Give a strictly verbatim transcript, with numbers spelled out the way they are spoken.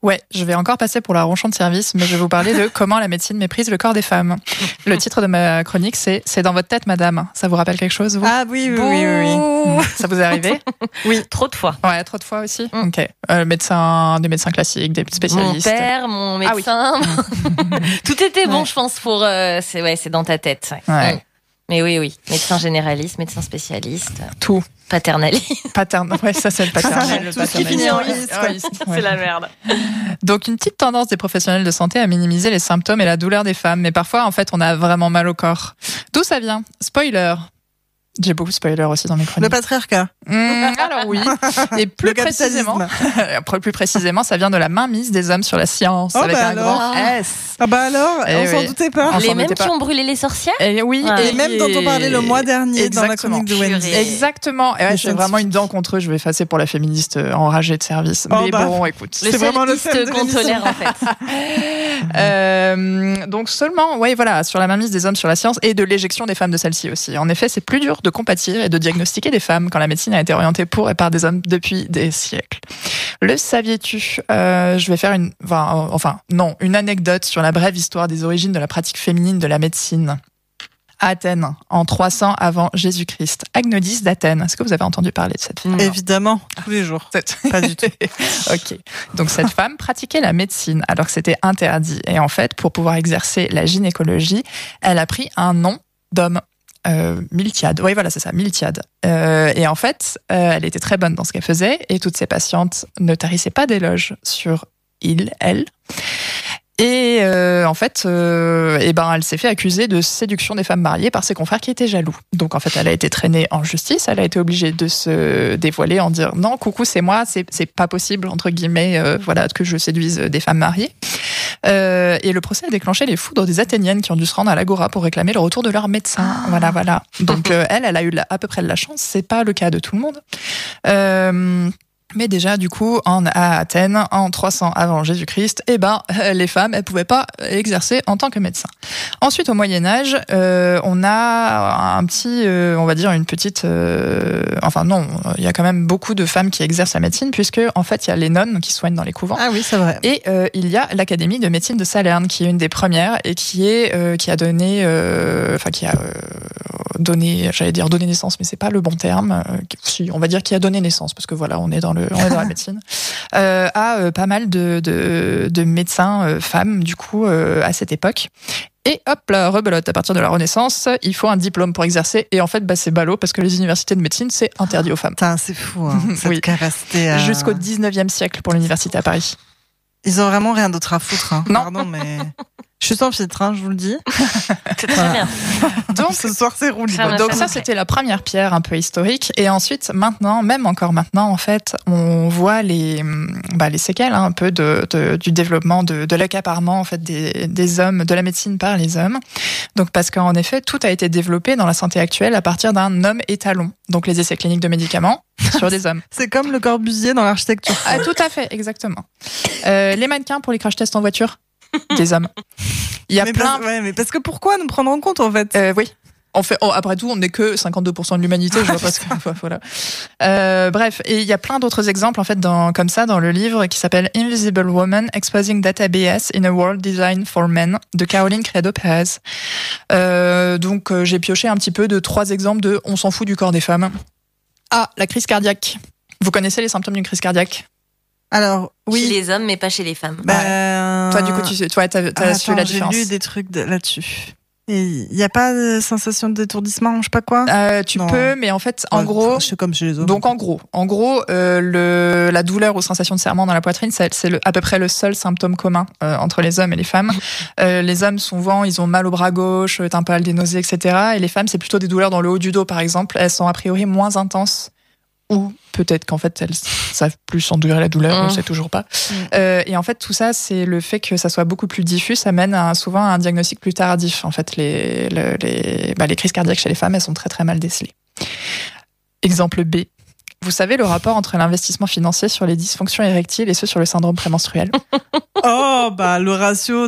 Ouais, je vais encore passer pour la ronchon de service, mais je vais vous parler de comment la médecine méprise le corps des femmes. Le titre de ma chronique, c'est « C'est dans votre tête, madame ». Ça vous rappelle quelque chose, vous ? Ah oui, oui, oui, oui, oui. Ça vous est arrivé ? Oui, trop de fois. Ouais, trop de fois aussi. Mm. Ok. Euh, médecin, des médecins classiques, des spécialistes. Mon père, mon médecin. Ah oui. Tout était bon, ouais. Je pense, pour. Euh, c'est, ouais, c'est dans ta tête. Ouais. Ouais. Mm. Mais oui, oui. Médecin généraliste, médecin spécialiste. Tout. Paternaliste. Patern... Ouais, ça, c'est le paternel. Tout ce qui finit en liste. Ouais. C'est la merde. Donc, une petite tendance des professionnels de santé à minimiser les symptômes et la douleur des femmes. Mais parfois, en fait, on a vraiment mal au corps. D'où ça vient ? Spoiler. J'ai beaucoup de spoilers aussi dans mes chroniques. Le patriarcat. Mmh, alors oui. Et plus précisément, plus précisément, ça vient de la mainmise des hommes sur la science, oh avec bah un alors. grand S. Ah bah alors, et on oui. s'en doutait pas. On les mêmes qui pas. ont brûlé les sorcières. Et oui. Ouais. Et, et même dont on parlait le mois dernier Exactement. dans la chronique de Wendy. Exactement. Et ouais, j'ai vraiment une dent contre eux. Je vais effacer pour la féministe enragée de service. Oh Mais bah, bon, écoute, le c'est vraiment le thème qu'on tolère en fait. euh, donc seulement, ouais, voilà, sur la mainmise des hommes sur la science et de l'éjection des femmes de celle-ci aussi. En effet, c'est plus dur de compatir et de diagnostiquer des femmes quand la médecine a été orientée pour et par des hommes depuis des siècles. Le saviez-tu ? euh, Je vais faire une, enfin, enfin, non, une anecdote sur la brève histoire des origines de la pratique féminine de la médecine. À Athènes, en trois cents avant Jésus-Christ. Agnodis d'Athènes. Est-ce que vous avez entendu parler de cette femme ? Évidemment, tous les jours. Pas du tout. Ok. Donc cette femme pratiquait la médecine alors que c'était interdit. Et en fait, pour pouvoir exercer la gynécologie, elle a pris un nom d'homme. Euh, Miltiade, oui voilà c'est ça, Miltiade. Euh, et en fait, euh, elle était très bonne dans ce qu'elle faisait et toutes ses patientes ne tarissaient pas d'éloges sur il, elle. Et euh, en fait, euh, et ben, elle s'est fait accuser de séduction des femmes mariées par ses confrères qui étaient jaloux. Donc en fait, elle a été traînée en justice. Elle a été obligée de se dévoiler en dire non, coucou, c'est moi, c'est c'est pas possible entre guillemets, euh, voilà, que je séduise des femmes mariées. Euh, et le procès a déclenché les foudres des Athéniennes qui ont dû se rendre à l'agora pour réclamer le retour de leur médecin. Ah. Voilà, voilà. Donc euh, elle, elle a eu la, à peu près de la chance. C'est pas le cas de tout le monde. Euh, Mais déjà, du coup, en, à Athènes, en trois cents avant Jésus-Christ, eh ben, les femmes, elles pouvaient pas exercer en tant que médecin. Ensuite, au Moyen-Âge, euh, on a un petit, euh, on va dire une petite, euh, enfin non, il y a quand même beaucoup de femmes qui exercent la médecine, puisque en fait, il y a les nonnes qui soignent dans les couvents. Ah oui, c'est vrai. Et euh, il y a l'Académie de médecine de Salerne, qui est une des premières et qui est, euh, qui a donné, euh, enfin qui a euh, donné, j'allais dire donné naissance, mais c'est pas le bon terme. Euh, si, on va dire qui a donné naissance, parce que voilà, on est dans le on est dans la médecine, euh, à euh, pas mal de, de, de médecins euh, femmes, du coup, euh, à cette époque. Et hop là, rebelote, à partir de la Renaissance, il faut un diplôme pour exercer. Et en fait, bah, c'est ballot, parce que les universités de médecine, c'est interdit aux femmes. Putain, c'est fou, hein, cette oui. capacité à... Jusqu'au dix-neuvième siècle pour l'université à Paris. Ils ont vraiment rien d'autre à foutre. Hein. Non. Pardon, mais... Je suis sans filtre, hein, je vous le dis. C'est très bien. Donc, ce soir, c'est roulé. Ça Donc ça, c'était la première pierre un peu historique. Et ensuite, maintenant, même encore maintenant, en fait, on voit les, bah, les séquelles hein, un peu de, de, du développement, de, de l'accaparement en fait, des, des hommes, de la médecine par les hommes. Donc, parce qu'en effet, tout a été développé dans la santé actuelle à partir d'un homme étalon. Donc, les essais cliniques de médicaments sur des hommes. C'est comme le Corbusier dans l'architecture. Ah, tout à fait, exactement. Euh, les mannequins pour les crash tests en voiture. Des hommes. Il y a mais plein. Parce, ouais, mais parce que pourquoi nous prendre en compte en fait euh, Oui. En fait, oh, après tout, on n'est que cinquante-deux pour cent de l'humanité. Je vois pas ce que. Voilà. Euh, bref, et il y a plein d'autres exemples en fait, dans, comme ça, dans le livre qui s'appelle Invisible Woman: Exposing Data Bias in a World Designed for Men de Caroline Credo Perez. Euh, donc, euh, j'ai pioché un petit peu de trois exemples de on s'en fout du corps des femmes. Ah, la crise cardiaque. Vous connaissez les symptômes d'une crise cardiaque? Alors, oui. Chez les hommes, mais pas chez les femmes. Bah, ouais. Toi, du coup, tu sais, toi, t'as, t'as attends, su la différence. J'ai lu des trucs de, là-dessus. Il n'y a pas de sensation de d'étourdissement, je sais pas quoi. Euh, tu non. peux, mais en fait, en ouais, gros, c'est comme chez les hommes. Donc en gros, en gros, euh, le la douleur ou sensation de serrement dans la poitrine, c'est, c'est le, à peu près le seul symptôme commun euh, entre les hommes et les femmes. Euh, les hommes, souvent, ils ont mal au bras gauche, t'as un peu des nausées, et cetera. Et les femmes, c'est plutôt des douleurs dans le haut du dos, par exemple. Elles sont a priori moins intenses. Ou peut-être qu'en fait elles savent plus endurer la douleur, mmh. on ne sait toujours pas. Mmh. Euh, et en fait tout ça, c'est le fait que ça soit beaucoup plus diffus, ça mène à, souvent à un diagnostic plus tardif. En fait, les les les, bah, les crises cardiaques chez les femmes, elles sont très très mal décelées. Exemple B. Vous savez le rapport entre l'investissement financier sur les dysfonctions érectiles et ceux sur le syndrome prémenstruel? Oh bah le ratio